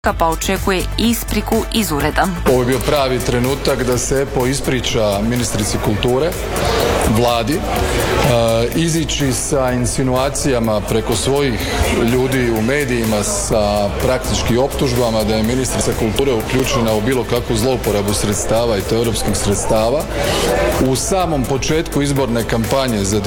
pa očekuje ispriku iz ureda. Ovo je bio pravi trenutak da se EPO ispriča ministrici kulture, vladi, izići sa insinuacijama preko svojih ljudi u medijima sa praktički optužbama da je ministrica kulture uključena u bilo kakvu zlouporabu sredstava i to europskih sredstava. U samom početku izborne kampanje za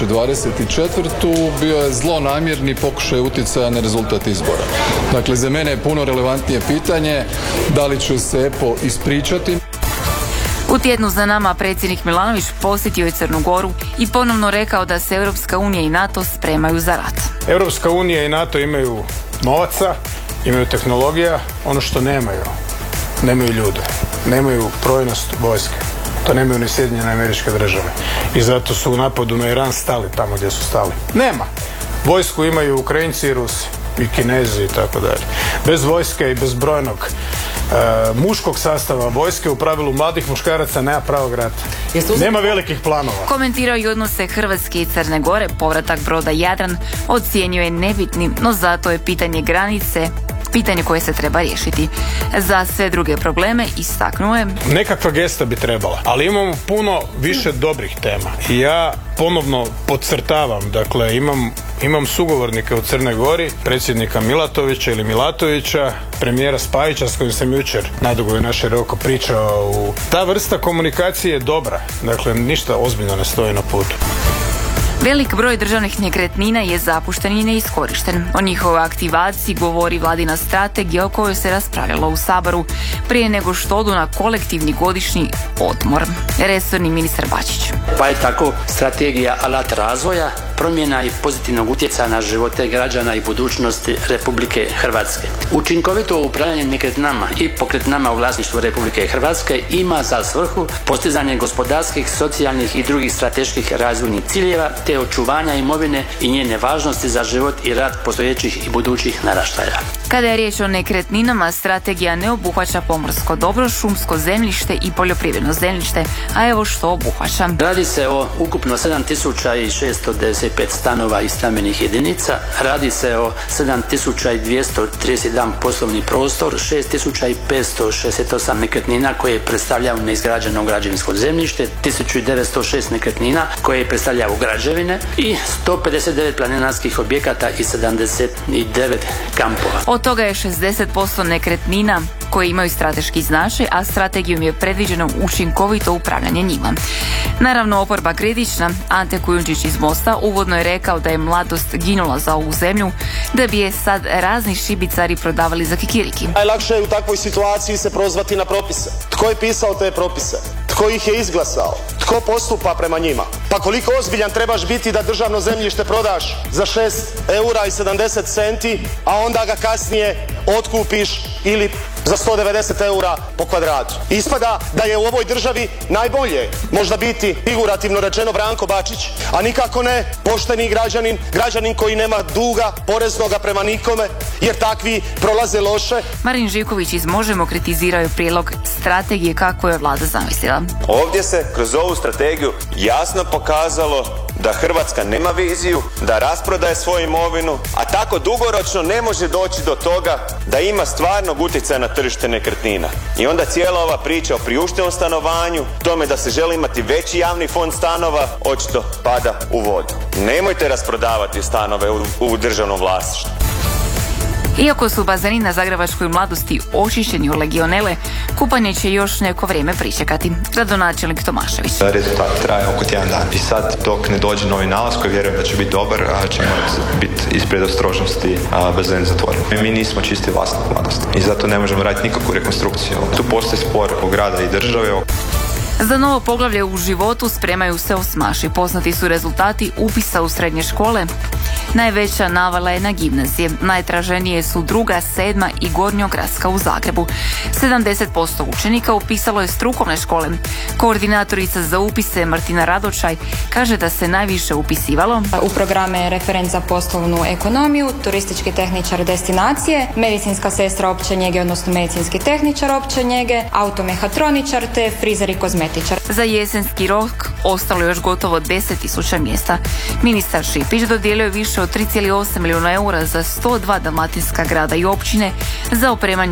2024. bio je zlonamjerni pokušaj utjecaja na rezultat izbora. Dakle, za mene je puno relevantnije pitanje da li će se EPO ispričati. U tjednu za nama predsjednik Milanović posjetio je Crnu Goru i ponovno rekao da se Europska unija i NATO spremaju za rat. Europska unija i NATO imaju novaca, imaju tehnologija, ono što nemaju ljude, nemaju brojnost vojske. To nemaju ni Sjedinjene Američke Države. I zato su u napadu na Iran stali tamo gdje su stali. Nema. Vojsku imaju Ukrajinci i Rusi. I Kinezi i tako dalje. Bez vojske i bez brojnog muškog sastava vojske, u pravilu mladih muškaraca, nema pravog rata. Nema velikih planova. Komentirao i odnose Hrvatske i Crne Gore. Povratak broda Jadran ocijenio je nebitnim, no zato je pitanje granice pitanje koje se treba riješiti. Za sve druge probleme istaknuo je: nekakva gesta bi trebala, ali imamo puno više dobrih tema. I ja ponovno podcrtavam, dakle imam sugovornika u Crnoj Gori, predsjednika Milatovića ili Milatovića, premijera Spajića s kojim sam jučer nadugo i naširoko pričao. Ta vrsta komunikacije je dobra, dakle ništa ozbiljno ne stoji na putu. Velik broj državnih nekretnina je zapušten i neiskorišten. O njihovoj aktivaciji govori vladina strategija o kojoj se raspravljalo u Saboru prije nego što odu na kolektivni godišnji odmor. Resorni ministar Bačić. Pa je tako strategija alat razvoja, promjena i pozitivnog utjecaja na živote građana i budućnosti Republike Hrvatske. Učinkovito upravljanje nekretninama i pokretninama u vlasništvu Republike Hrvatske ima za svrhu postizanje gospodarskih, socijalnih i drugih strateških razvojnih ciljeva te očuvanja imovine i njene važnosti za život i rad postojećih i budućih naraštaja. Kada je riječ o nekretninama, strategija ne obuhvaća pomorsko dobro, šumsko zemljište i poljoprivredno zemljište, a evo što obuhvaća. Radi se o ukupno 7695 stanova i stambenih jedinica, radi se o 7231 poslovni prostor, 6568 nekretnina koje predstavljaju neizgrađeno građevinsko zemljište, 1906 nekretnina koje predstavljaju građevine i 159 planinarskih objekata i 79 kampova. Od toga je 60% nekretnina koje imaju strateški značaj, a strategijom je predviđeno učinkovito upravljanje njima. Naravno, oporba kritična. Ante Kujundžić iz Mosta uvodno je rekao da je mladost ginula za ovu zemlju, da bi je sad razni šibicari prodavali za kikiriki. Najlakše je u takvoj situaciji se prozvati na propise. Tko je pisao te propise? Tko ih je izglasao? Tko postupa prema njima? Pa koliko ozbiljan trebaš biti da državno zemljište prodaš za 6 eura i 70 centi, a onda ga kasnije otkupiš ili za 190 eura po kvadratu. Ispada da je u ovoj državi najbolje možda biti, figurativno rečeno, Branko Bačić, a nikako ne pošteni građanin koji nema duga poreznoga prema nikome, jer takvi prolaze loše. Marin Živković iz Možemo kritizirao je prijedlog strategije kako je vlada zamislila. Ovdje se kroz ovu strategiju jasno pokazalo da Hrvatska nema viziju, da rasprodaje svoju imovinu, a tako dugoročno ne može doći do toga da ima stvarnog utjecaja na tržište nekretnina. I onda cijela ova priča o priuštivom stanovanju, tome da se želi imati veći javni fond stanova, očito pada u vodu. Nemojte rasprodavati stanove u državnom vlasništvu. Iako su bazeni na zagrebačkoj Mladosti očišćeni od legionele, kupanje će još neko vrijeme pričekati. Gradonačelnik Tomašević. Rezultat traje oko tjedan dana. I sad dok ne dođe novi nalaz koji vjerujem da će biti dobar, će morati biti iz predostrožnosti bazen zatvoren. Mi nismo čisti vlasnik Mladosti i zato ne možemo raditi nikakvu rekonstrukciju. Tu postoji spor grada i države. Za novo poglavlje u životu spremaju se osmaši. Poznati su rezultati upisa u srednje škole. Najveća navala je na gimnazije. Najtraženije su 2., 7. i Gornjogradska u Zagrebu. 70% učenika upisalo je strukovne škole. Koordinatorica za upise Martina Radočaj kaže da se najviše upisivalo u programe referent za poslovnu ekonomiju, turistički tehničar destinacije, medicinska sestra opće njege, odnosno medicinski tehničar opće njege, automehatroničar te frizer i kozmetičar. Za jesenski rok ostalo još gotovo 10.000 mjesta. Ministar Šipić dodijelio je više više od 3,8 milijuna eura za 102 dalmatinska grada i općine za opremanje